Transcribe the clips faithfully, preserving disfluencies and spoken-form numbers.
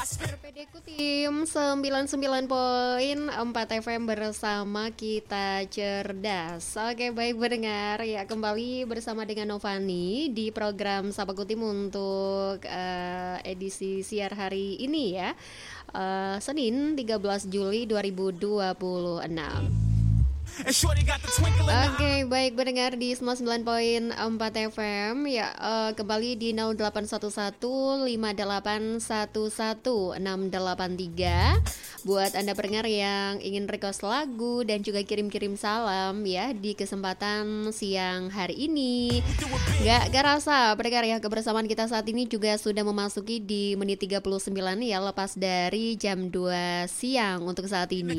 R P D ku tim sembilan puluh sembilan koma empat F M bersama kita cerdas. Oke, baik pendengar, ya kembali bersama dengan Novani di program Sapa Kutim untuk uh, edisi siar hari ini ya, uh, Senin tiga belas Juli dua ribu dua puluh enam. Oke, baik pendengar di sembilan puluh sembilan koma empat F M ya, uh, kembali di nol delapan satu satu lima delapan satu satu enam delapan tiga buat Anda pendengar yang ingin request lagu dan juga kirim-kirim salam ya di kesempatan siang hari ini. Gak, gak rasa pendengar ya, kebersamaan kita saat ini juga sudah memasuki di menit tiga puluh sembilan ya, lepas dari jam dua siang untuk saat ini.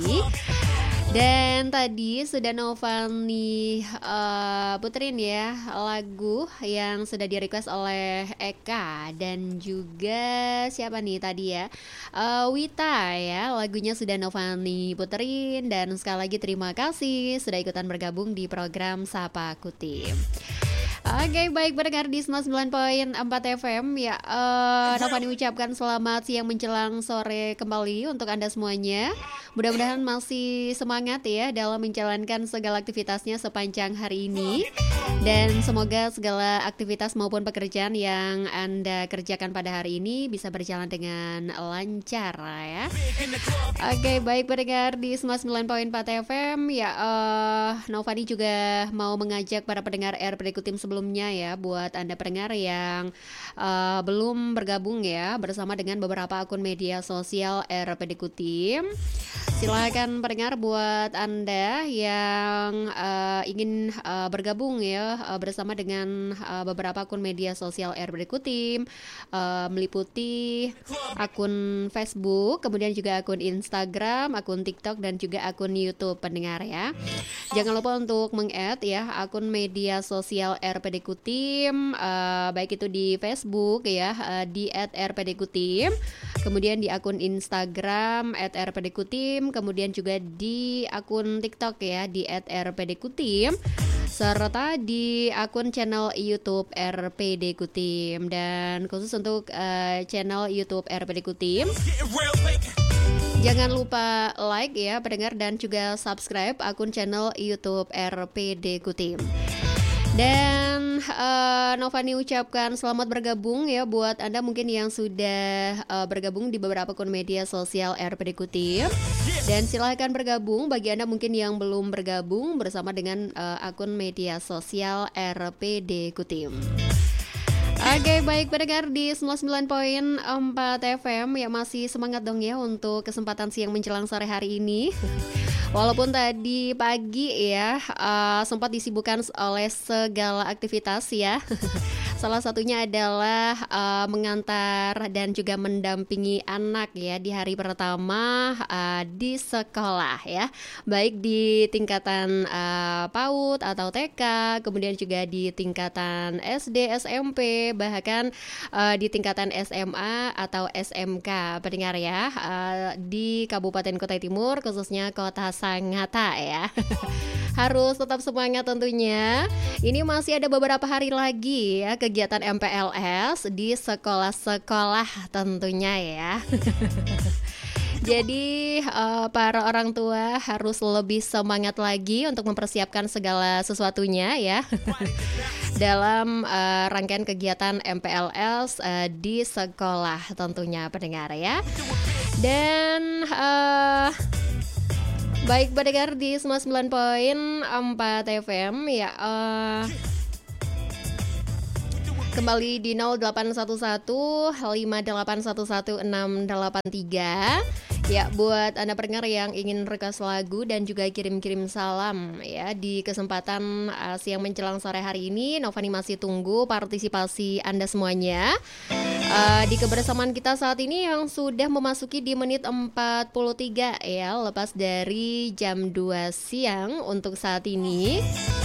Dan tadi sudah Novani uh, puterin ya lagu yang sudah di request oleh Eka dan juga siapa nih tadi ya, uh, Wita ya, lagunya sudah Novani puterin. Dan sekali lagi terima kasih sudah ikutan bergabung di program Sapa Kutim. Oke, baik pendengar di sembilan puluh sembilan koma empat F M ya, uh, Novani ucapkan selamat siang menjelang sore kembali untuk Anda semuanya. Mudah-mudahan masih semangat ya dalam menjalankan segala aktivitasnya sepanjang hari ini. Dan semoga segala aktivitas maupun pekerjaan yang Anda kerjakan pada hari ini bisa berjalan dengan lancar ya. Oke, baik pendengar di sembilan puluh sembilan koma empat F M ya, uh, Novani juga mau mengajak para pendengar R P D Kutim sebelumnya ya, buat Anda pendengar yang uh, belum bergabung ya bersama dengan beberapa akun media sosial R P D Kutim. Silakan pendengar buat Anda yang uh, ingin uh, bergabung ya uh, bersama dengan uh, beberapa akun media sosial R P D Kutim, uh, meliputi akun Facebook, kemudian juga akun Instagram, akun TikTok dan juga akun YouTube pendengar ya. Jangan lupa untuk meng-add ya akun media sosial R P D Kutim, uh, baik itu di Facebook ya, uh, di et r p d kutim, kemudian di akun Instagram et r p d kutim, kemudian juga di akun TikTok ya di et r p d kutim, serta di akun channel YouTube R P D Kutim. Dan khusus untuk uh, channel YouTube R P D Kutim, jangan lupa like ya pendengar dan juga subscribe akun channel YouTube R P D Kutim. Dan uh, Novani ucapkan selamat bergabung ya buat Anda mungkin yang sudah uh, bergabung di beberapa akun media sosial R P D Kutim. Dan silahkan bergabung bagi Anda mungkin yang belum bergabung bersama dengan uh, akun media sosial R P D Kutim. Oke, baik pendengar di sembilan puluh sembilan koma empat F M ya, masih semangat dong ya untuk kesempatan siang menjelang sore hari ini. Walaupun tadi pagi ya uh, sempat disibukkan oleh segala aktivitas ya. Salah satunya adalah uh, mengantar dan juga mendampingi anak ya di hari pertama uh, di sekolah ya, baik di tingkatan uh, PAUD atau T K, kemudian juga di tingkatan S D, S M P, bahkan uh, di tingkatan S M A atau S M K pendengar ya, uh, di Kabupaten Kutai Timur khususnya Kota Sangatta ya. Harus tetap semangat tentunya. Ini masih ada beberapa hari lagi ya kegiatan M P L S di sekolah-sekolah tentunya ya. Jadi uh, para orang tua harus lebih semangat lagi untuk mempersiapkan segala sesuatunya ya dalam uh, rangkaian kegiatan M P L S uh, di sekolah tentunya pendengar ya. Dan uh, baik pendengar di sembilan puluh sembilan koma empat F M ya, uh, kembali di nol delapan satu satu lima delapan satu satu enam delapan tiga ya, buat Anda pendengar yang ingin request lagu dan juga kirim-kirim salam ya di kesempatan uh, siang menjelang sore hari ini. Novani masih tunggu partisipasi Anda semuanya uh, di kebersamaan kita saat ini yang sudah memasuki di menit empat puluh tiga ya, lepas dari jam dua siang untuk saat ini.